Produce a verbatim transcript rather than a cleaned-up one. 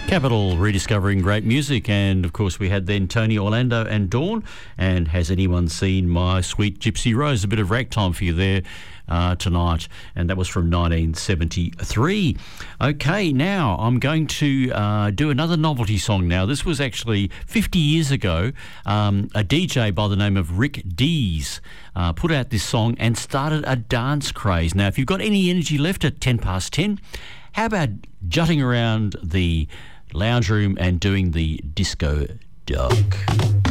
Capital rediscovering great music, and of course we had then Tony Orlando and Dawn. And has anyone seen My Sweet Gypsy Rose? A bit of ragtime for you there uh, tonight, and that was from nineteen seventy-three. Okay, now I'm going to uh, do another novelty song now. This was actually fifty years ago. Um, a D J by the name of Rick Dees uh, put out this song and started a dance craze. Now, if you've got any energy left at ten past ten, how about jutting around the lounge room and doing the disco duck?